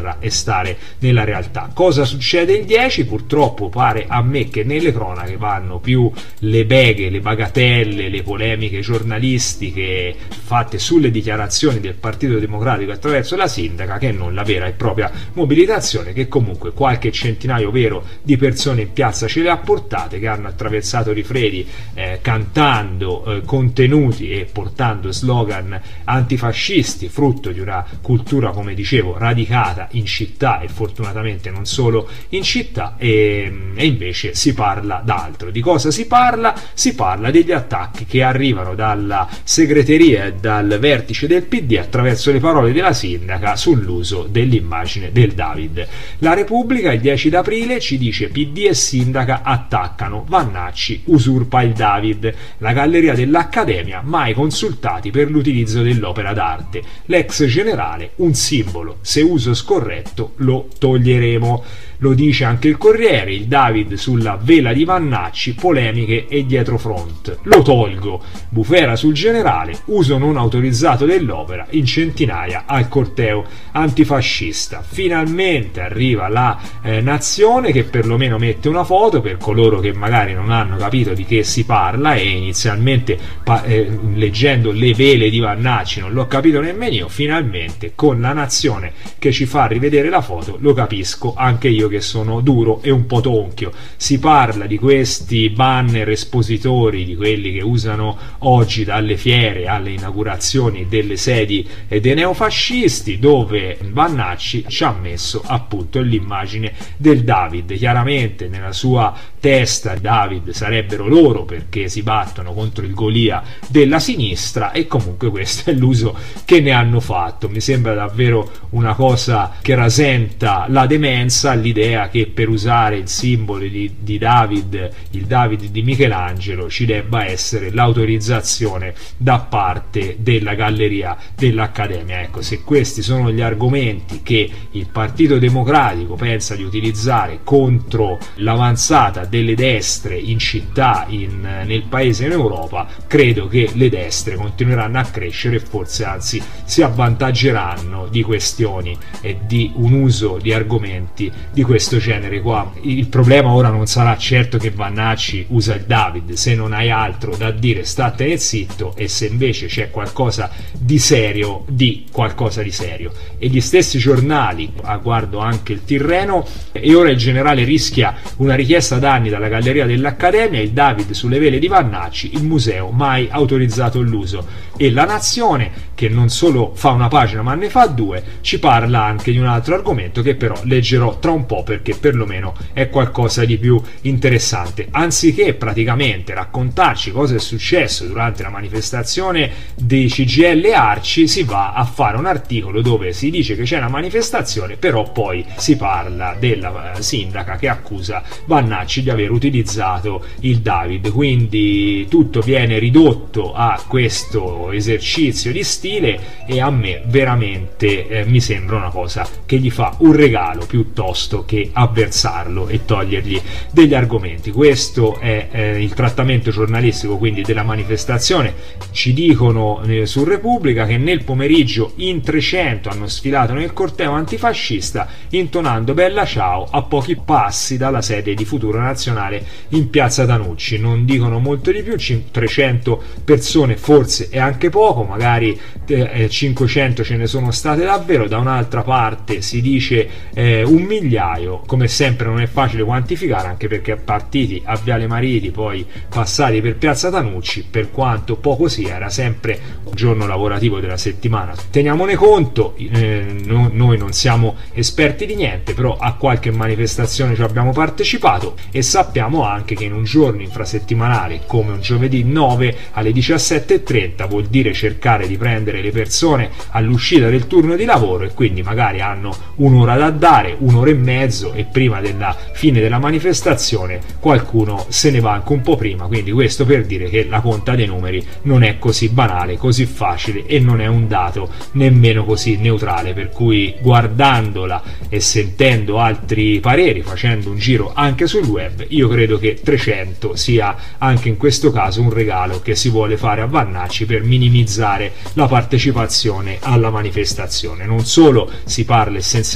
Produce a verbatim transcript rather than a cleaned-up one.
terra e stare nella realtà. Cosa succede il dieci? Purtroppo pare a me che nelle cronache vanno più le beghe, le bagatelle, le polemiche giornalistiche fatte sulle dichiarazioni del Partito Democratico attraverso la sindaca, che non la vera e propria mobilitazione, che comunque qualche centinaio vero di persone in piazza ce le ha portate, che hanno attraversato Rifredi eh, cantando eh, contenuti e portando slogan antifascisti, frutto di una cultura, come dicevo, radicata in città e fortunatamente non solo in città, e, e invece si parla d'altro. Di cosa si parla? Si parla degli attacchi che arrivano dalla segreteria e dal vertice del P D attraverso le parole della sindaca sull'uso dell'immagine del David. La Repubblica il dieci d'aprile ci dice: P D e sindaca attaccano, Vannacci usurpa il David, la galleria dell'Accademia mai consultati per l'utilizzo dell'opera d'arte, l'ex generale un simbolo, se uso scorretto lo toglieremo. Lo dice anche il Corriere, il David sulla vela di Vannacci, polemiche e dietrofront. Lo tolgo, bufera sul generale, uso non autorizzato dell'opera in centinaia al corteo antifascista. Finalmente arriva la eh, Nazione, che perlomeno mette una foto per coloro che magari non hanno capito di che si parla, e inizialmente pa- eh, leggendo le vele di Vannacci non l'ho capito nemmeno io. Finalmente con la Nazione che ci fa rivedere la foto lo capisco anche io, che sono duro e un po' tonchio. Si parla di questi banner espositori, di quelli che usano oggi dalle fiere alle inaugurazioni delle sedi dei neofascisti, dove Vannacci ci ha messo appunto l'immagine del David. Chiaramente nella sua testa David sarebbero loro, perché si battono contro il Golia della sinistra, e comunque questo è l'uso che ne hanno fatto. Mi sembra davvero una cosa che rasenta la demenza, l'idea che per usare il simbolo di, di David, il David di Michelangelo, ci debba essere l'autorizzazione da parte della galleria dell'Accademia. Ecco, se questi sono gli argomenti che il Partito Democratico pensa di utilizzare contro l'avanzata delle destre in città, in, nel paese e in Europa, credo che le destre continueranno a crescere e forse anzi si avvantaggeranno di questioni e di un uso di argomenti di questo genere qua. Il problema ora non sarà certo che Vannacci usa il David, se non hai altro da dire statene zitto, e se invece c'è qualcosa di serio di qualcosa di serio. E gli stessi giornali, a guardo anche il Tirreno, e ora il generale rischia una richiesta d'anni dalla galleria dell'Accademia, il David sulle vele di Vannacci, il museo mai autorizzato l'uso. E la Nazione, che non solo fa una pagina ma ne fa due, ci parla anche di un altro argomento che però leggerò tra un po', perché perlomeno è qualcosa di più interessante. Anziché praticamente raccontarci cosa è successo durante la manifestazione dei C G I L Arci, si va a fare un articolo dove si dice che c'è una manifestazione, però poi si parla della uh, sindaca che accusa Vannacci di aver utilizzato il David. Quindi tutto viene ridotto a questo esercizio di stile, e a me veramente eh, mi sembra una cosa che gli fa un regalo piuttosto che avversarlo e togliergli degli argomenti. Questo è eh, il trattamento giornalistico quindi della manifestazione. Ci dicono eh, su Repubblica che nel pomeriggio in trecento hanno sfilato nel corteo antifascista intonando Bella Ciao a pochi passi dalla sede di Futuro Nazionale in piazza Tanucci. Non dicono molto di più, trecento persone forse è anche poco, magari eh, cinquecento ce ne sono state davvero. Da un'altra parte si dice eh, un migliaio, come sempre non è facile quantificare, anche perché partiti a Viale Mariti poi passati per piazza Tanucci, per quanto poco sia, era sempre un giorno lavorativo della settimana. Teniamone conto, eh, no, noi non siamo esperti di niente, però a qualche manifestazione ci abbiamo partecipato e sappiamo anche che in un giorno infrasettimanale come un giovedì nove alle diciassette e trenta vuol dire cercare di prendere le persone all'uscita del turno di lavoro, e quindi magari hanno un'ora da dare, un'ora e mezzo, e prima della fine della manifestazione qualcuno se ne va anche un po' prima. Quindi questo per dire che la conta dei numeri non è così banale, così facile, e non è un dato nemmeno così neutrale, per cui guardandola e sentendo altri pareri, facendo un giro anche sul web, io credo che trecento sia anche in questo caso un regalo che si vuole fare a Vannacci per minimizzare la partecipazione alla manifestazione. Non solo si parla essenzialmente